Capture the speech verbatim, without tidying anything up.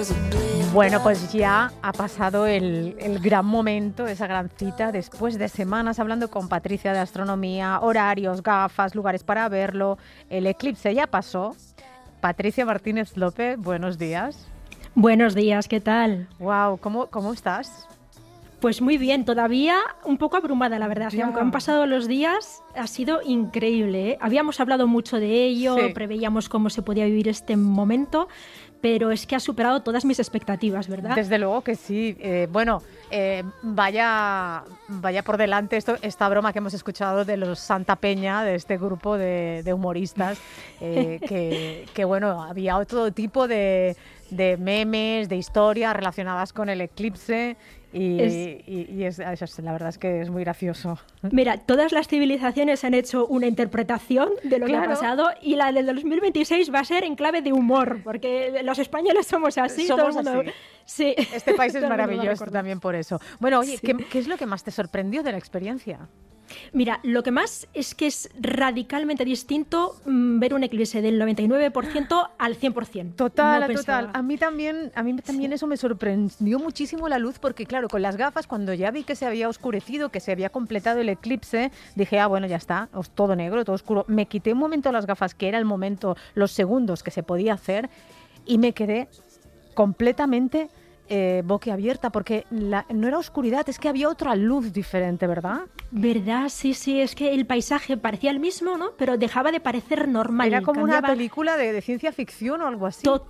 Bueno, pues ya ha pasado el, el gran momento, esa gran cita, después de semanas hablando con Patricia de astronomía, horarios, gafas, lugares para verlo. El eclipse ya pasó. Patricia Martínez López, buenos días. Buenos días, ¿qué tal? Wow, ¿cómo, cómo estás? Pues muy bien, todavía un poco abrumada, la verdad. Ya. Aunque han pasado los días, ha sido increíble, ¿eh? Habíamos hablado mucho de ello, Sí. Preveíamos cómo se podía vivir este momento, pero es que ha superado todas mis expectativas, ¿verdad? Desde luego que sí. Eh, bueno, eh, vaya, vaya por delante esto, esta broma que hemos escuchado de los Santa Peña, de este grupo de, de humoristas, eh, que, que bueno, había todo tipo de, de memes, de historias relacionadas con el eclipse. Y, Es- y, y es, es- la verdad es que es muy gracioso. Mira, todas las civilizaciones han hecho una interpretación de lo que Claro. ha pasado y la del dos mil veintiséis va a ser en clave de humor, porque los españoles somos así. Somos todo el mundo... así. Sí. Este país es Todo el mundo lo maravilloso recuerda. también por eso. Bueno, oye, Sí. ¿qué, qué es lo que más te sorprendió de la experiencia? Mira, lo que más es que es radicalmente distinto mm, ver un eclipse del noventa y nueve por ciento al cien por ciento. Total, No total. pensaba. A mí también, a mí también eso me sorprendió muchísimo la luz porque claro, con las gafas cuando ya vi que se había oscurecido, que se había completado el eclipse, dije, ah, bueno, ya está, os- todo negro, todo oscuro. Me quité un momento las gafas, que era el momento, los segundos que se podía hacer y me quedé completamente eh, boquiabierta porque la- no era oscuridad, es que había otra luz diferente, ¿verdad? ¿Verdad? Sí, sí, es que el paisaje parecía el mismo, ¿no? Pero dejaba de parecer normal. Era como una cambiaba película de, de ciencia ficción o algo así. to-